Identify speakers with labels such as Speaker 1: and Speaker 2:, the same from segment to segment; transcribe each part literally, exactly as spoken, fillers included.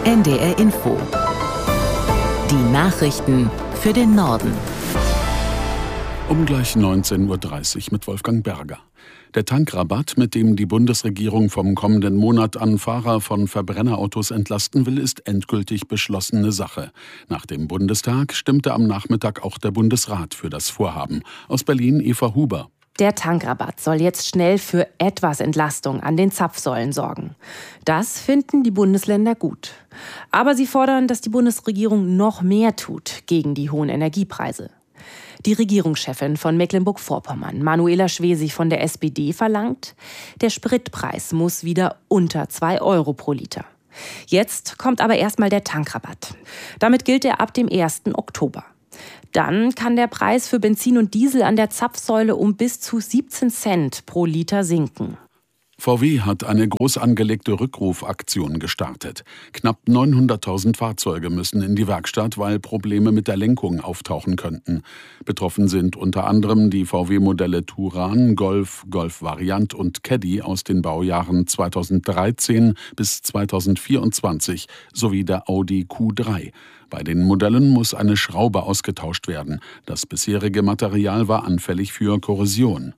Speaker 1: N D R Info. Die Nachrichten für den Norden.
Speaker 2: Um gleich neunzehn Uhr dreißig mit Wolfgang Berger. Der Tankrabatt, mit dem die Bundesregierung vom kommenden Monat an Fahrer von Verbrennerautos entlasten will, ist endgültig beschlossene Sache. Nach dem Bundestag stimmte am Nachmittag auch der Bundesrat für das Vorhaben. Aus Berlin Eva Huber.
Speaker 3: Der Tankrabatt soll jetzt schnell für etwas Entlastung an den Zapfsäulen sorgen. Das finden die Bundesländer gut. Aber sie fordern, dass die Bundesregierung noch mehr tut gegen die hohen Energiepreise. Die Regierungschefin von Mecklenburg-Vorpommern, Manuela Schwesig von der S P D, verlangt, der Spritpreis muss wieder unter zwei Euro pro Liter. Jetzt kommt aber erstmal der Tankrabatt. Damit gilt er ab dem ersten Oktober. Dann kann der Preis für Benzin und Diesel an der Zapfsäule um bis zu siebzehn Cent pro Liter sinken.
Speaker 2: V W hat eine groß angelegte Rückrufaktion gestartet. Knapp neunhunderttausend Fahrzeuge müssen in die Werkstatt, weil Probleme mit der Lenkung auftauchen könnten. Betroffen sind unter anderem die V W-Modelle Touran, Golf, Golf Variant und Caddy aus den Baujahren zweitausenddreizehn bis zweitausendvierundzwanzig sowie der Audi Q drei. Bei den Modellen muss eine Schraube ausgetauscht werden. Das bisherige Material war anfällig für Korrosion.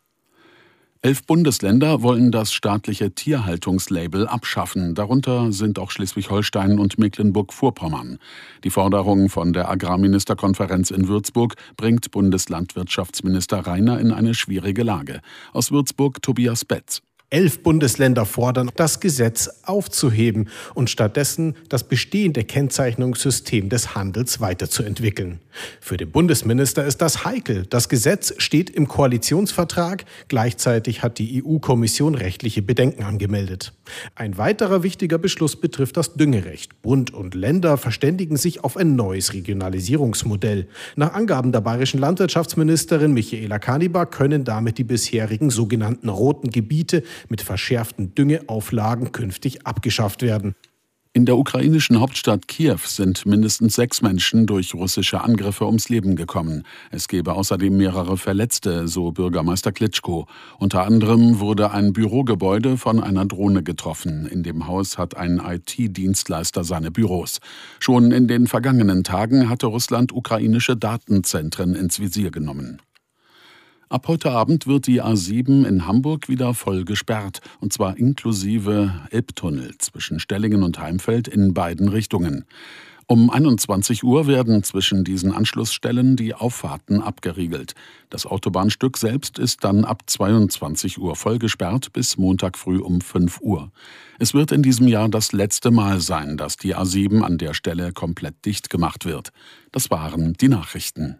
Speaker 2: Elf Bundesländer wollen das staatliche Tierhaltungslabel abschaffen. Darunter sind auch Schleswig-Holstein und Mecklenburg-Vorpommern. Die Forderung von der Agrarministerkonferenz in Würzburg bringt Bundeslandwirtschaftsminister Reiner in eine schwierige Lage. Aus Würzburg Tobias Betz.
Speaker 4: Elf Bundesländer fordern, das Gesetz aufzuheben und stattdessen das bestehende Kennzeichnungssystem des Handels weiterzuentwickeln. Für den Bundesminister ist das heikel. Das Gesetz steht im Koalitionsvertrag. Gleichzeitig hat die E U-Kommission rechtliche Bedenken angemeldet. Ein weiterer wichtiger Beschluss betrifft das Düngerecht. Bund und Länder verständigen sich auf ein neues Regionalisierungsmodell. Nach Angaben der bayerischen Landwirtschaftsministerin Michaela Kanibar können damit die bisherigen sogenannten roten Gebiete mit verschärften Düngeauflagen künftig abgeschafft werden.
Speaker 2: In der ukrainischen Hauptstadt Kiew sind mindestens sechs Menschen durch russische Angriffe ums Leben gekommen. Es gebe außerdem mehrere Verletzte, so Bürgermeister Klitschko. Unter anderem wurde ein Bürogebäude von einer Drohne getroffen. In dem Haus hat ein I T-Dienstleister seine Büros. Schon in den vergangenen Tagen hatte Russland ukrainische Datenzentren ins Visier genommen. Ab heute Abend wird die A sieben in Hamburg wieder voll gesperrt, und zwar inklusive Elbtunnel zwischen Stellingen und Heimfeld in beiden Richtungen. Um einundzwanzig Uhr werden zwischen diesen Anschlussstellen die Auffahrten abgeriegelt. Das Autobahnstück selbst ist dann ab zweiundzwanzig Uhr voll gesperrt bis Montag früh um fünf Uhr. Es wird in diesem Jahr das letzte Mal sein, dass die A sieben an der Stelle komplett dicht gemacht wird. Das waren die Nachrichten.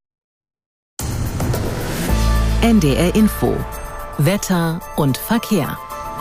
Speaker 1: N D R Info. Wetter und Verkehr.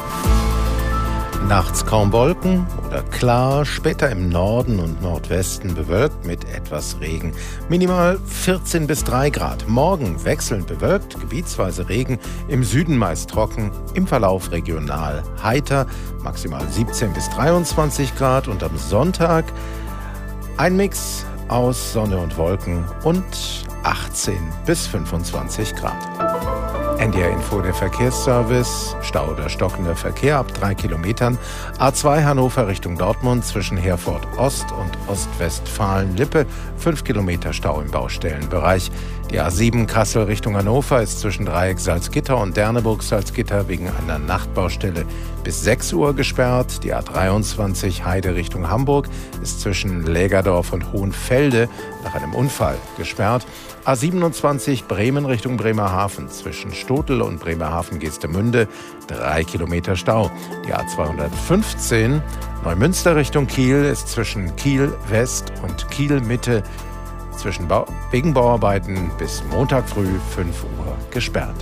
Speaker 5: Nachts kaum Wolken oder klar, später im Norden und Nordwesten bewölkt mit etwas Regen. Minimal vierzehn bis drei Grad. Morgen wechselnd bewölkt, gebietsweise Regen, im Süden meist trocken, im Verlauf regional heiter, maximal siebzehn bis dreiundzwanzig Grad und am Sonntag ein Mix aus Sonne und Wolken und achtzehn bis fünfundzwanzig Grad. N D R Info, der Verkehrsservice. Stau oder stockender Verkehr ab drei Kilometern. A zwei Hannover Richtung Dortmund zwischen Herford Ost und Ostwestfalen-Lippe. fünf Kilometer Stau im Baustellenbereich. Die A sieben Kassel Richtung Hannover ist zwischen Dreieck Salzgitter und Derneburg Salzgitter wegen einer Nachtbaustelle bis sechs Uhr gesperrt. Die A dreiundzwanzig Heide Richtung Hamburg ist zwischen Lägerdorf und Hohenfelde nach einem Unfall gesperrt. A siebenundzwanzig Bremen Richtung Bremerhaven zwischen Stotel und Bremerhaven-Geestemünde drei Kilometer Stau. Die A zweihundertfünfzehn Neumünster Richtung Kiel ist zwischen Kiel West und Kiel Mitte zwischen Bau- wegen Bauarbeiten bis Montag früh fünf Uhr gesperrt.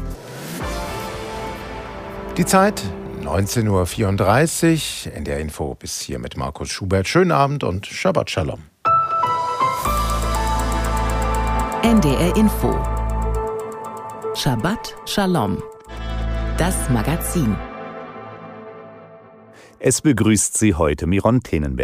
Speaker 5: Die Zeit neunzehn Uhr vierunddreißig. N D R Info bis hier mit Markus Schubert. Schönen Abend und Shabbat Shalom.
Speaker 1: N D R Info. Shabbat Shalom. Das Magazin.
Speaker 6: Es begrüßt Sie heute Miron Tenenberg.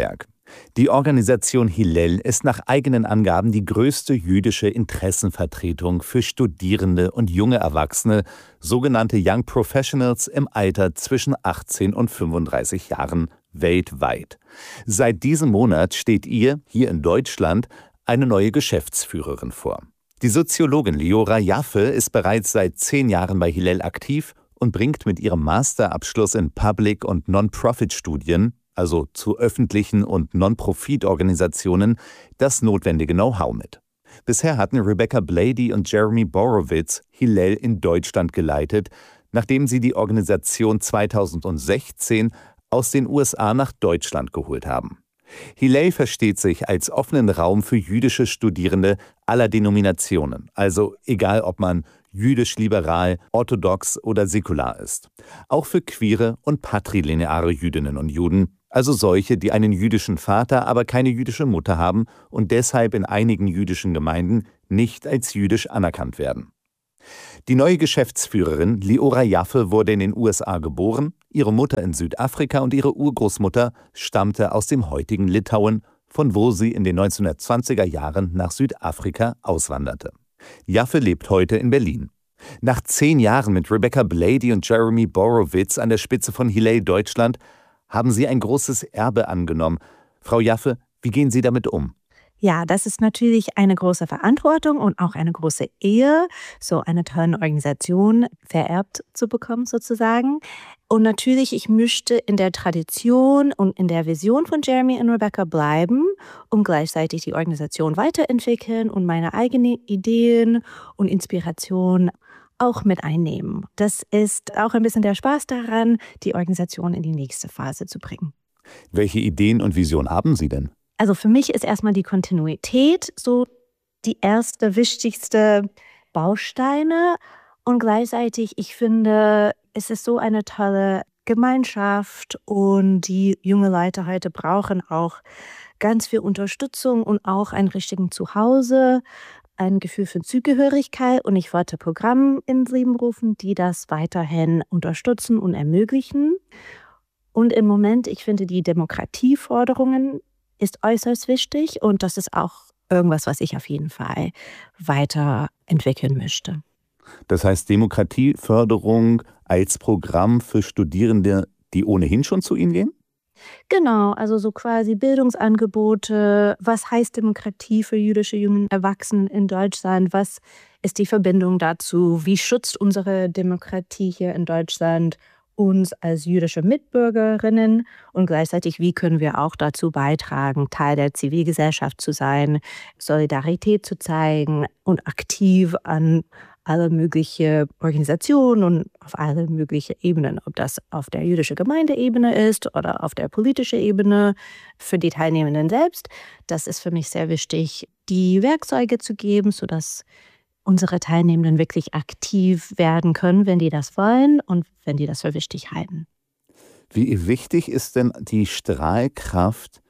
Speaker 6: Die Organisation Hillel ist nach eigenen Angaben die größte jüdische Interessenvertretung für Studierende und junge Erwachsene, sogenannte Young Professionals im Alter zwischen achtzehn und fünfunddreißig Jahren weltweit. Seit diesem Monat steht ihr, hier in Deutschland, eine neue Geschäftsführerin vor. Die Soziologin Liora Jaffe ist bereits seit zehn Jahren bei Hillel aktiv und bringt mit ihrem Masterabschluss in Public- und Non-Profit-Studien, also zu öffentlichen und Non-Profit-Organisationen, das notwendige Know-how mit. Bisher hatten Rebecca Blady und Jeremy Borowitz Hillel in Deutschland geleitet, nachdem sie die Organisation zweitausendsechzehn aus den U S A nach Deutschland geholt haben. Hillel versteht sich als offenen Raum für jüdische Studierende aller Denominationen, also egal ob man jüdisch-liberal, orthodox oder säkular ist. Auch für queere und patrilineare Jüdinnen und Juden, also solche, die einen jüdischen Vater, aber keine jüdische Mutter haben und deshalb in einigen jüdischen Gemeinden nicht als jüdisch anerkannt werden. Die neue Geschäftsführerin Liora Jaffe wurde in den U S A geboren, ihre Mutter in Südafrika und ihre Urgroßmutter stammte aus dem heutigen Litauen, von wo sie in den neunzehnhundertzwanziger Jahren nach Südafrika auswanderte. Jaffe lebt heute in Berlin. Nach zehn Jahren mit Rebecca Blady und Jeremy Borowitz an der Spitze von Hillel Deutschland haben Sie ein großes Erbe angenommen. Frau Jaffe, wie gehen Sie damit um?
Speaker 7: Ja, das ist natürlich eine große Verantwortung und auch eine große Ehre, so eine tolle Organisation vererbt zu bekommen sozusagen. Und natürlich, ich möchte in der Tradition und in der Vision von Jeremy und Rebecca bleiben, um gleichzeitig die Organisation weiterentwickeln und meine eigenen Ideen und Inspirationen auch mit einnehmen. Das ist auch ein bisschen der Spaß daran, die Organisation in die nächste Phase zu bringen.
Speaker 6: Welche Ideen und Visionen haben Sie denn?
Speaker 7: Also für mich ist erstmal die Kontinuität so die erste, wichtigste Bausteine. Und gleichzeitig, ich finde, es ist so eine tolle Gemeinschaft und die junge Leute heute brauchen auch ganz viel Unterstützung und auch ein richtigen Zuhause, ein Gefühl für Zugehörigkeit. Und ich wollte Programme ins Leben rufen, die das weiterhin unterstützen und ermöglichen. Und im Moment, ich finde, die Demokratieforderungen ist äußerst wichtig und das ist auch irgendwas, was ich auf jeden Fall weiterentwickeln möchte.
Speaker 6: Das heißt Demokratieförderung als Programm für Studierende, die ohnehin schon zu Ihnen gehen?
Speaker 7: Genau, also so quasi Bildungsangebote. Was heißt Demokratie für jüdische junge Erwachsene in Deutschland? Was ist die Verbindung dazu? Wie schützt unsere Demokratie hier in Deutschland uns als jüdische Mitbürgerinnen und gleichzeitig, wie können wir auch dazu beitragen, Teil der Zivilgesellschaft zu sein, Solidarität zu zeigen und aktiv an alle möglichen Organisationen und auf alle möglichen Ebenen, ob das auf der jüdischen Gemeindeebene ist oder auf der politischen Ebene für die Teilnehmenden selbst. Das ist für mich sehr wichtig, die Werkzeuge zu geben, sodass unsere Teilnehmenden wirklich aktiv werden können, wenn die das wollen und wenn die das für wichtig halten.
Speaker 6: Wie wichtig ist denn die Strahlkraft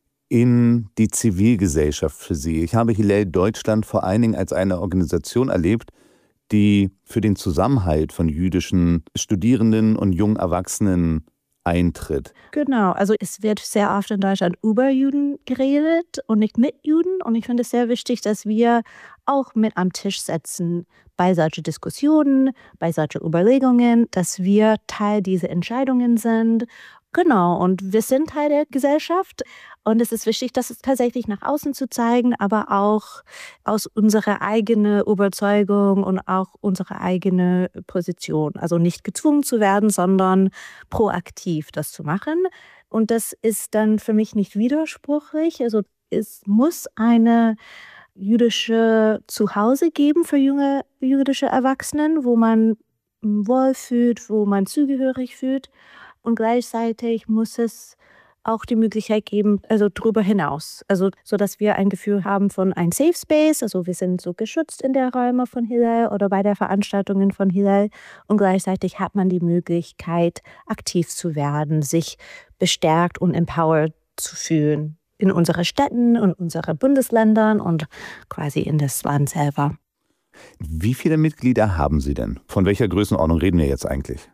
Speaker 6: in die Zivilgesellschaft für Sie? Ich habe Hillel Deutschland vor allen Dingen als eine Organisation erlebt, die für den Zusammenhalt von jüdischen Studierenden und jungen Erwachsenen eintritt.
Speaker 7: Genau, also es wird sehr oft in Deutschland über Juden geredet und nicht mit Juden. Und ich finde es sehr wichtig, dass wir auch mit am Tisch sitzen bei solchen Diskussionen, bei solchen Überlegungen, dass wir Teil dieser Entscheidungen sind. Genau, und wir sind Teil der Gesellschaft und es ist wichtig, das tatsächlich nach außen zu zeigen, aber auch aus unserer eigenen Überzeugung und auch unserer eigenen Position. Also nicht gezwungen zu werden, sondern proaktiv das zu machen. Und das ist dann für mich nicht widersprüchlich. Also es muss eine jüdische Zuhause geben für junge jüdische Erwachsenen, wo man wohlfühlt, wo man zugehörig fühlt. Und gleichzeitig muss es auch die Möglichkeit geben, also darüber hinaus, also so dass wir ein Gefühl haben von ein Safe Space, also wir sind so geschützt in der Räume von Hillel oder bei der Veranstaltungen von Hillel und gleichzeitig hat man die Möglichkeit, aktiv zu werden, sich bestärkt und empowered zu fühlen in unseren Städten und unseren Bundesländern und quasi in das Land selber.
Speaker 6: Wie viele Mitglieder haben Sie denn? Von welcher Größenordnung reden wir jetzt eigentlich?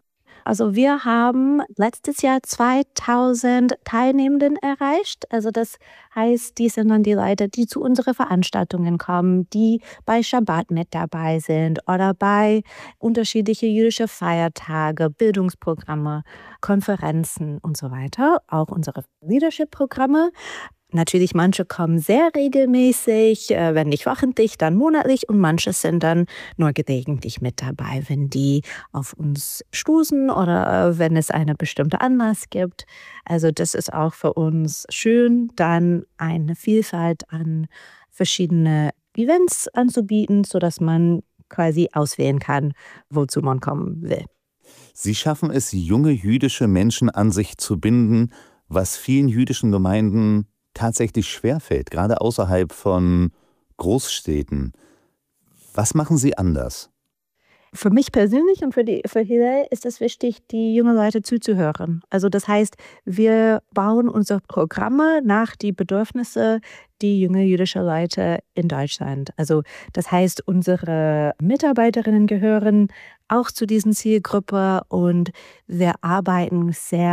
Speaker 7: Also wir haben letztes Jahr zweitausend Teilnehmenden erreicht. Also das heißt, die sind dann die Leute, die zu unseren Veranstaltungen kommen, die bei Schabbat mit dabei sind oder bei unterschiedlichen jüdischen Feiertage, Bildungsprogramme, Konferenzen und so weiter. Auch unsere Leadership-Programme. Natürlich, manche kommen sehr regelmäßig, äh, wenn nicht wöchentlich, dann monatlich und manche sind dann nur gelegentlich mit dabei, wenn die auf uns stoßen oder äh, wenn es einen bestimmten Anlass gibt. Also das ist auch für uns schön, dann eine Vielfalt an verschiedene Events anzubieten, sodass man quasi auswählen kann, wozu man kommen will.
Speaker 6: Sie schaffen es, junge jüdische Menschen an sich zu binden, was vielen jüdischen Gemeinden tatsächlich schwerfällt, gerade außerhalb von Großstädten. Was machen Sie anders?
Speaker 7: Für mich persönlich und für, die, für Hillel ist es wichtig, die jungen Leute zuzuhören. Also das heißt, wir bauen unsere Programme nach die Bedürfnisse die junge jüdische Leute in Deutschland. Also das heißt, unsere Mitarbeiterinnen gehören auch zu diesen Zielgruppe und wir arbeiten sehr